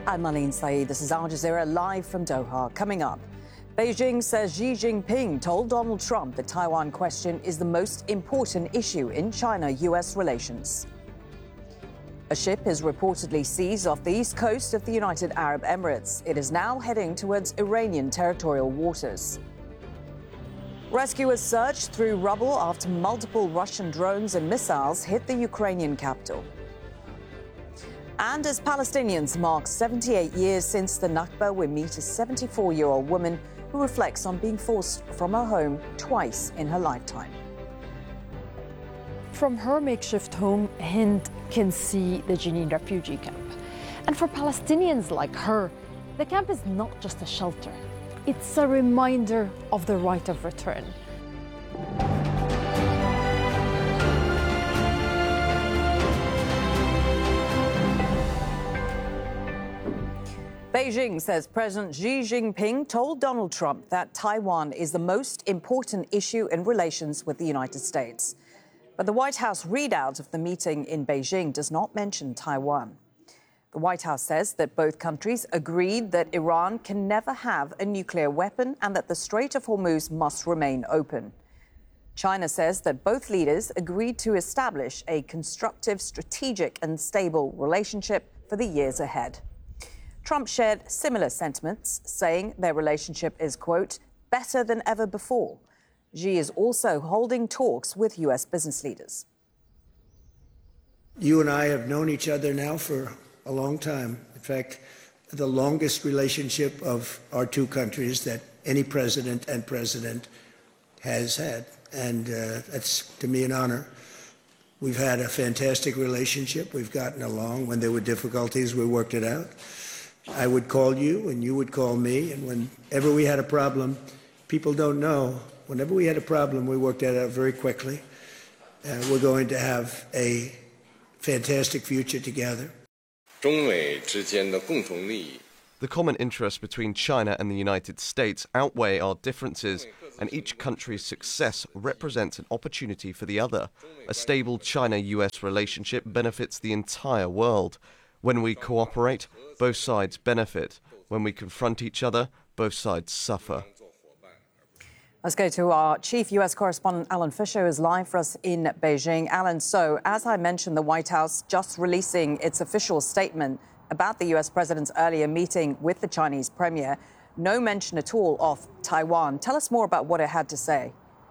I'm Marlene Saeed. This is Al Jazeera live from Doha. Coming up, Beijing says Xi Jinping told Donald Trump the Taiwan question is the most important issue in China-US relations. A ship is reportedly seized off the east coast of the United Arab Emirates. It is now heading towards Iranian territorial waters. Rescuers searched through rubble after multiple Russian drones and missiles hit the Ukrainian capital. And as Palestinians mark 78 years since the Nakba, we meet a 74-year-old woman who reflects on being forced from her home twice in her lifetime. From her makeshift home, Hind can see the Jenin refugee camp. And for Palestinians like her, the camp is not just a shelter. It's a reminder of the right of return. Beijing says President Xi Jinping told Donald Trump that Taiwan is the most important issue in relations with the United States. But the White House readout of the meeting in Beijing does not mention Taiwan. The White House says that both countries agreed that Iran can never have a nuclear weapon and that the Strait of Hormuz must remain open. China says that both leaders agreed to establish a constructive, strategic and stable relationship for the years ahead. Trump shared similar sentiments, saying their relationship is, quote, better than ever before. Xi is also holding talks with U.S. business leaders. You and I have known each other now for a long time. In fact, the longest relationship of our two countries that any president and president has had. And that's, to me, an honor. We've had a fantastic relationship. We've gotten along. When there were difficulties, we worked it out. I would call you and you would call me. And whenever we had a problem, people don't know, whenever we had a problem, we worked that out very quickly. We're going to have a fantastic future together. The common interests between China and the United States outweigh our differences, and each country's success represents an opportunity for the other. A stable China-US relationship benefits the entire world. When we cooperate, both sides benefit. When we confront each other, both sides suffer. Let's go to our chief U.S. correspondent, Alan Fisher, who is live for us in Beijing. Alan, so as I mentioned, the White House just releasing its official statement about the U.S. president's earlier meeting with the Chinese premier. No mention at all of Taiwan. Tell us more about what it had to say.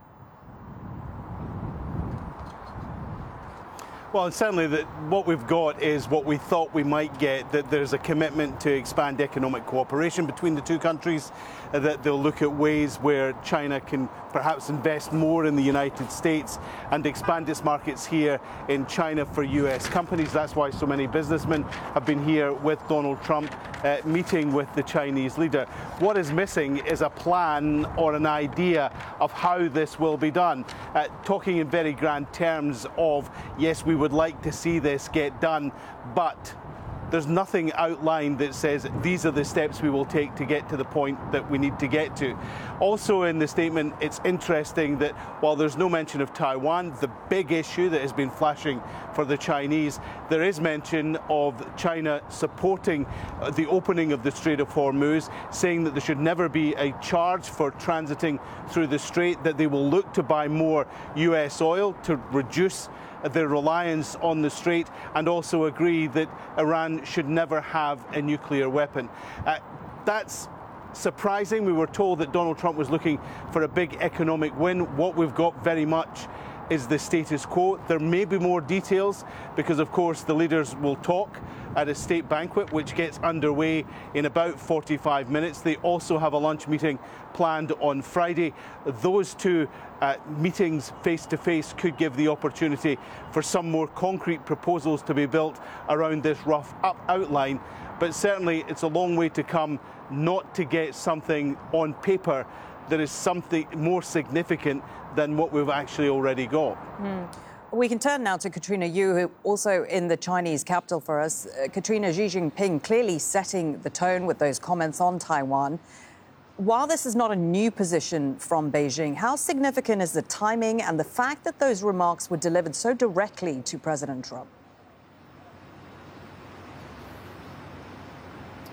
Well, certainly what we've got is what we thought we might get, that there's a commitment to expand economic cooperation between the two countries, that they'll look at ways where China can perhaps invest more in the United States and expand its markets here in China for US companies. That's why so many businessmen have been here with Donald Trump, meeting with the Chinese leader. What is missing is a plan or an idea of how this will be done. Talking in very grand terms of, yes, we would like to see this get done, but there's nothing outlined that says these are the steps we will take to get to the point that we need to get to. Also in the statement, it's interesting that while there's no mention of Taiwan, the big issue that has been flashing for the Chinese, there is mention of China supporting the opening of the Strait of Hormuz, saying that there should never be a charge for transiting through the strait, that they will look to buy more US oil to reduce their reliance on the strait, and also agree that Iran should never have a nuclear weapon. That's surprising. We were told that Donald Trump was looking for a big economic win. What we've got very much is the status quo. There may be more details because, of course, the leaders will talk at a state banquet which gets underway in about 45 minutes. They also have a lunch meeting planned on Friday. Those two meetings face-to-face could give the opportunity for some more concrete proposals to be built around this rough outline. But certainly it's a long way to come not to get something on paper that is something more significant than what we've actually already got. We can turn now to Katrina Yu, who also in the Chinese capital for us. Katrina, Xi Jinping clearly setting the tone with those comments on Taiwan. While this is not a new position from Beijing, how significant is the timing and the fact that those remarks were delivered so directly to President Trump?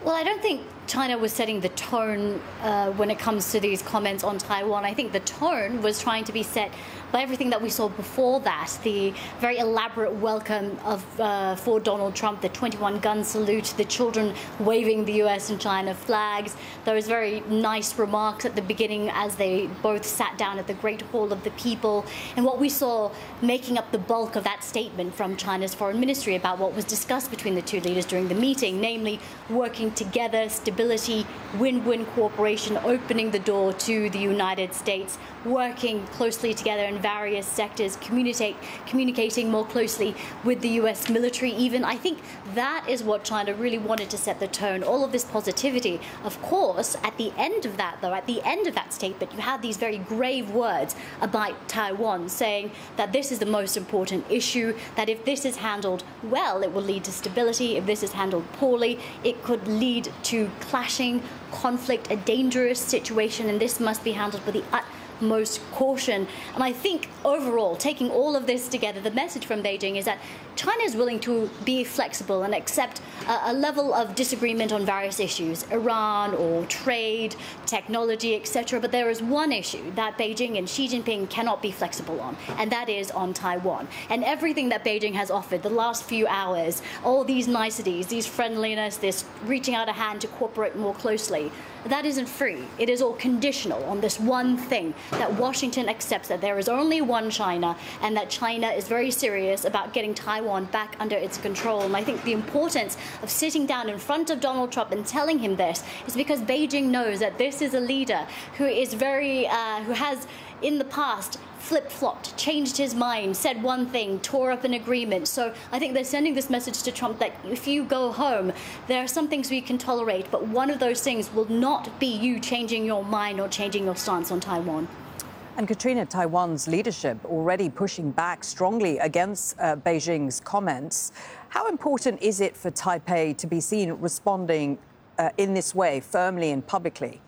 Well, I don't think China was setting the tone when it comes to these comments on Taiwan. I think the tone was trying to be set by everything that we saw before that, the very elaborate welcome for Donald Trump, the 21-gun salute, the children waving the US and China flags, those very nice remarks at the beginning as they both sat down at the Great Hall of the People, and what we saw making up the bulk of that statement from China's foreign ministry about what was discussed between the two leaders during the meeting, namely working together, stability, win-win cooperation, opening the door to the United States, working closely together in various sectors, communicating more closely with the US military even. I think that is what China really wanted to set the tone, all of this positivity. Of course, at the end of that, though, at the end of that statement, you had these very grave words about Taiwan, saying that this is the most important issue, that if this is handled well, it will lead to stability. If this is handled poorly, it could lead to clashing, conflict, a dangerous situation, and this must be handled with the utmost caution. And I think overall, taking all of this together, the message from Beijing is that China is willing to be flexible and accept a level of disagreement on various issues, Iran or trade, technology, etc. But there is one issue that Beijing and Xi Jinping cannot be flexible on, and that is on Taiwan. And everything that Beijing has offered the last few hours, all these niceties, these friendliness, this reaching out a hand to cooperate more closely, that isn't free. It is all conditional on this one thing, that Washington accepts that there is only one China and that China is very serious about getting Taiwan back under its control. And I think the importance of sitting down in front of Donald Trump and telling him this is because Beijing knows that this is a leader who is who has in the past flip-flopped, changed his mind, said one thing, tore up an agreement. So I think they're sending this message to Trump that if you go home, there are some things we can tolerate, but one of those things will not be you changing your mind or changing your stance on Taiwan. And Katrina, Taiwan's leadership already pushing back strongly against Beijing's comments. How important is it for Taipei to be seen responding in this way, firmly and publicly?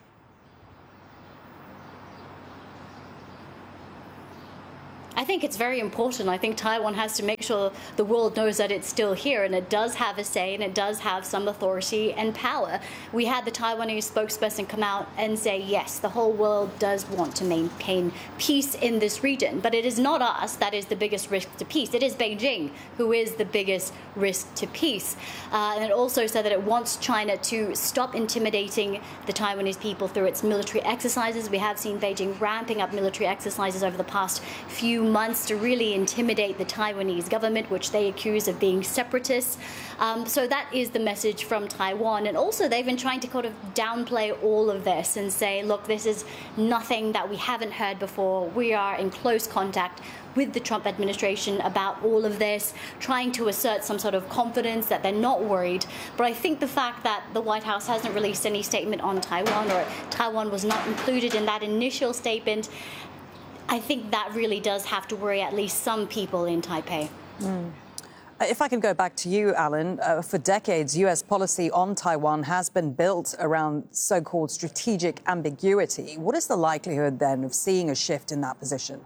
I think it's very important. I think Taiwan has to make sure the world knows that it's still here and it does have a say and it does have some authority and power. We had the Taiwanese spokesperson come out and say, yes, the whole world does want to maintain peace in this region, but it is not us that is the biggest risk to peace. It is Beijing who is the biggest risk to peace. And it also said that it wants China to stop intimidating the Taiwanese people through its military exercises. We have seen Beijing ramping up military exercises over the past few months to really intimidate the Taiwanese government, which they accuse of being separatists. So that is the message from Taiwan. And also they've been trying to kind of downplay all of this and say, look, this is nothing that we haven't heard before. We are in close contact with the Trump administration about all of this, trying to assert some sort of confidence that they're not worried. But I think the fact that the White House hasn't released any statement on Taiwan, or Taiwan was not included in that initial statement, I think that really does have to worry at least some people in Taipei. If I can go back to you, Alan, for decades, US policy on Taiwan has been built around so-called strategic ambiguity. What is the likelihood then of seeing a shift in that position?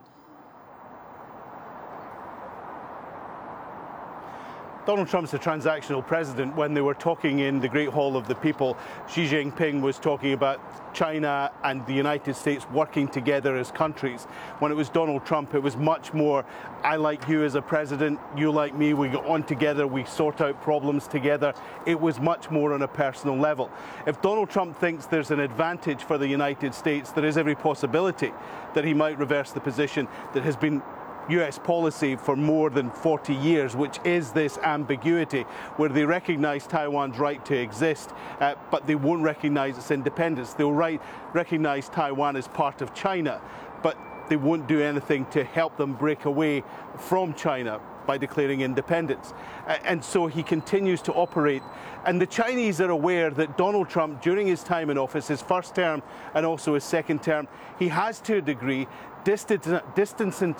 Donald Trump's a transactional president. When they were talking in the Great Hall of the People, Xi Jinping was talking about China and the United States working together as countries. When it was Donald Trump, it was much more, I like you as a president, you like me, we get on together, we sort out problems together. It was much more on a personal level. If Donald Trump thinks there's an advantage for the United States, there is every possibility that he might reverse the position that has been US policy for more than 40 years, which is this ambiguity where they recognize Taiwan's right to exist, but they won't recognize its independence. They'll recognize Taiwan as part of China, but they won't do anything to help them break away from China by declaring independence. And so he continues to operate. And the Chinese are aware that Donald Trump, during his time in office, his first term and also his second term, he has to a degree distancing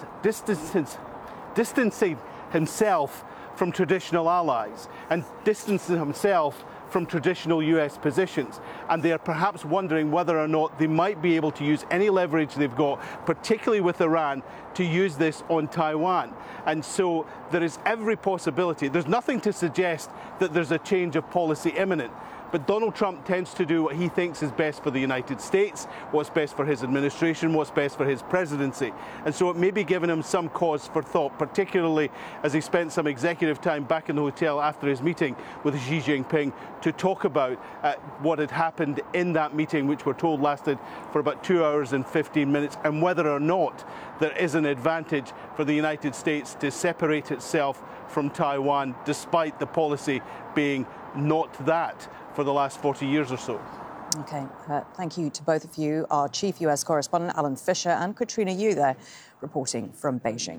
himself from traditional allies and distancing himself from traditional US positions. And they are perhaps wondering whether or not they might be able to use any leverage they've got, particularly with Iran, to use this on Taiwan. And so there is every possibility. There's nothing to suggest that there's a change of policy imminent. But Donald Trump tends to do what he thinks is best for the United States, what's best for his administration, what's best for his presidency. And so it may be giving him some cause for thought, particularly as he spent some executive time back in the hotel after his meeting with Xi Jinping to talk about what had happened in that meeting, which we're told lasted for about 2 hours and 15 minutes, and whether or not there is an advantage for the United States to separate itself from Taiwan, despite the policy being not that for the last 40 years or so. OK, thank you to both of you, our chief US correspondent, Alan Fisher, and Katrina Yu there, reporting from Beijing.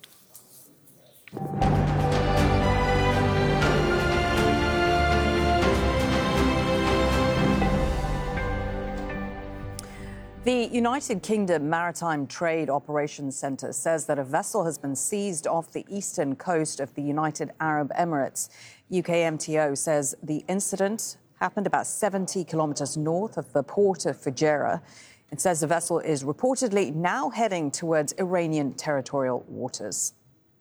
The United Kingdom Maritime Trade Operations Centre says that a vessel has been seized off the eastern coast of the United Arab Emirates. UKMTO says the incident happened about 70 kilometres north of the port of Fujairah. It says the vessel is reportedly now heading towards Iranian territorial waters.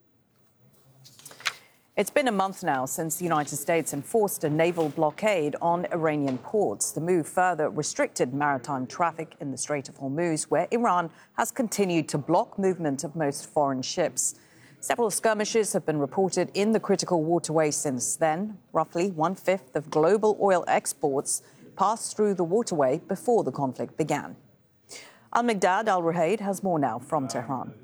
It's been a month now since the United States enforced a naval blockade on Iranian ports. The move further restricted maritime traffic in the Strait of Hormuz, where Iran has continued to block movement of most foreign ships. Several skirmishes have been reported in the critical waterway since then. Roughly 1/5 of global oil exports passed through the waterway before the conflict began. Al-Migdad Al-Ruhaid has more now from Tehran.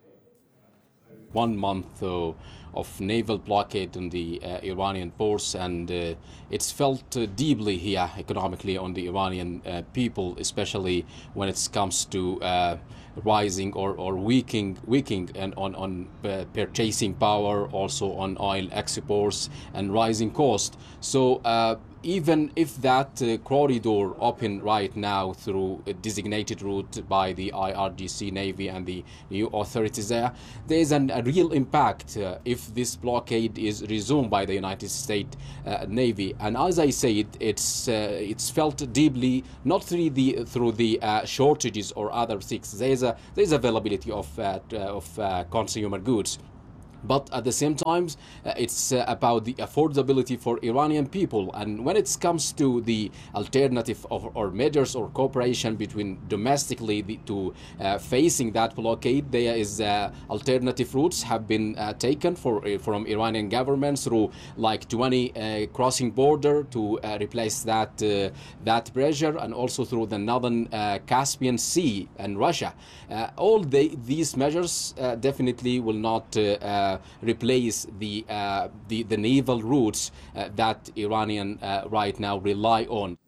1 month of naval blockade on the Iranian ports, and it's felt deeply here economically on the Iranian people, especially when it comes to rising or weakening and on purchasing power, also on oil exports and rising cost. So even if that corridor open right now through a designated route by the IRGC Navy and the new authorities there is a real impact if this blockade is resumed by the United States Navy. And as I said, it's felt deeply, not through the shortages or other things. There's availability of consumer goods. But at the same time, it's about the affordability for Iranian people. And when it comes to the alternative or measures or cooperation between domestically to facing that blockade, there is alternative routes have been taken from Iranian government through like 20 crossing border to replace that pressure, and also through the northern Caspian Sea and Russia. All these measures definitely will not replace the naval routes that Iranian right now rely on.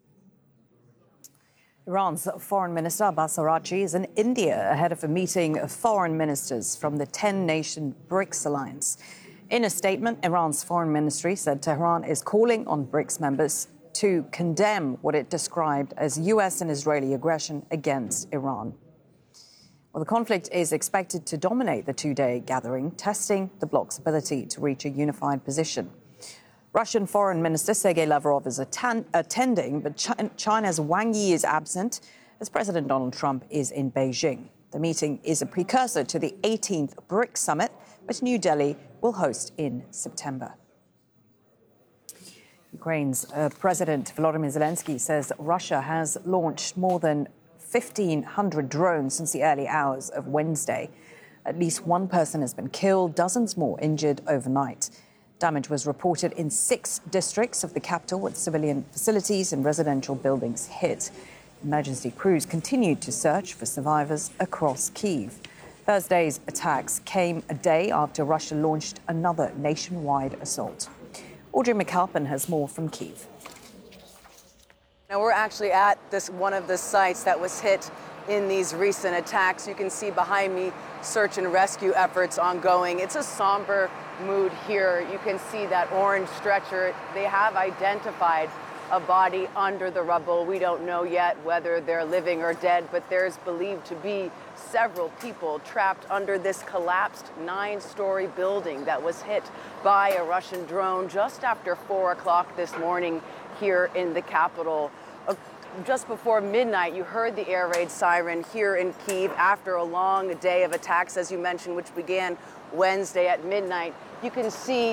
Iran's Foreign Minister Abbas Araghchi is in India ahead of a meeting of foreign ministers from the 10-nation BRICS alliance. In a statement, Iran's foreign ministry said Tehran is calling on BRICS members to condemn what it described as US and Israeli aggression against Iran. Well, the conflict is expected to dominate the two-day gathering, testing the bloc's ability to reach a unified position. Russian Foreign Minister Sergei Lavrov is attending, but China's Wang Yi is absent as President Donald Trump is in Beijing. The meeting is a precursor to the 18th BRICS summit, which New Delhi will host in September. Ukraine's President Volodymyr Zelensky says Russia has launched more than 1,500 drones since the early hours of Wednesday. At least one person has been killed, dozens more injured overnight. Damage was reported in 6 districts of the capital, with civilian facilities and residential buildings hit. Emergency crews continued to search for survivors across Kyiv. Thursday's attacks came a day after Russia launched another nationwide assault. Audrey McAlpin has more from Kyiv. Now we're actually at one of the sites that was hit in these recent attacks. You can see behind me search and rescue efforts ongoing. It's a somber mood here. You can see that orange stretcher. They have identified a body under the rubble. We don't know yet whether they're living or dead, but there's believed to be several people trapped under this collapsed 9-story building that was hit by a Russian drone just after 4 o'clock this morning here in the capital. Just before midnight, you heard the air raid siren here in Kyiv after a long day of attacks, as you mentioned, which began Wednesday at midnight. You can see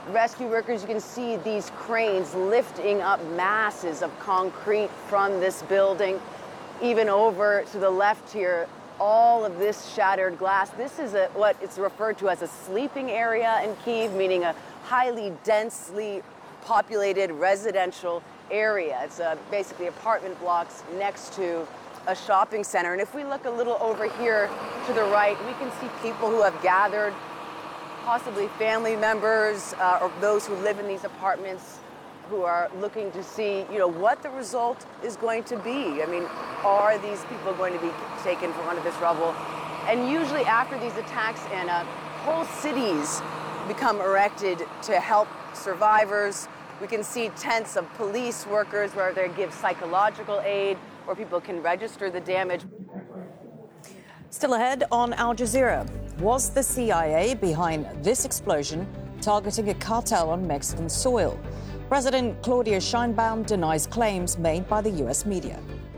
rescue workers, you can see these cranes lifting up masses of concrete from this building. Even over to the left here, all of this shattered glass. This is what it's referred to as a sleeping area in Kyiv, meaning a highly densely populated residential area. It's basically apartment blocks next to a shopping center. And if we look a little over here to the right, we can see people who have gathered, possibly family members or those who live in these apartments, who are looking to see, what the result is going to be. I mean, are these people going to be taken from under this rubble? And usually after these attacks, Anna, whole cities become erected to help survivors. We can see tents of police workers where they give psychological aid, where people can register the damage. Still ahead on Al Jazeera, was the CIA behind this explosion targeting a cartel on Mexican soil? President Claudia Sheinbaum denies claims made by the U.S. media.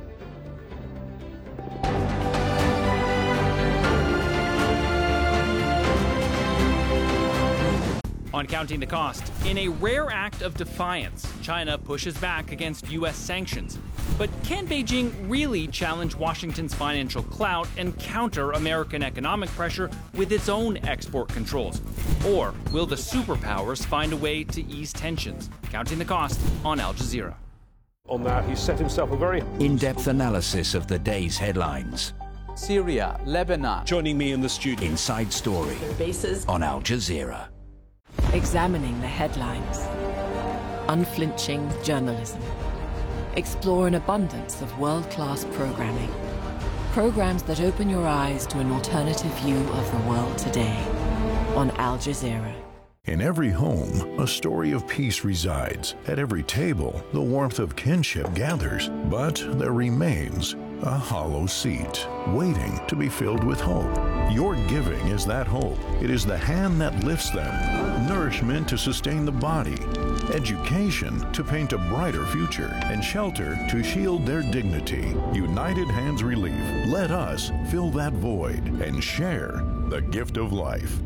On Counting the Cost, in a rare act of defiance, China pushes back against U.S. sanctions. But can Beijing really challenge Washington's financial clout and counter American economic pressure with its own export controls? Or will the superpowers find a way to ease tensions? Counting the Cost on Al Jazeera. On that, he set himself a very in-depth analysis of the day's headlines. Syria, Lebanon. Joining me in the studio. Inside Story. Bases on Al Jazeera. Examining the headlines. Unflinching journalism. Explore an abundance of world-class programming. Programs that open your eyes to an alternative view of the world today on Al Jazeera. In every home, a story of peace resides. At every table, the warmth of kinship gathers. But there remains a hollow seat, waiting to be filled with hope. Your giving is that hope. It is the hand that lifts them, nourishment to sustain the body, education to paint a brighter future, and shelter to shield their dignity. United Hands Relief. Let us fill that void and share the gift of life.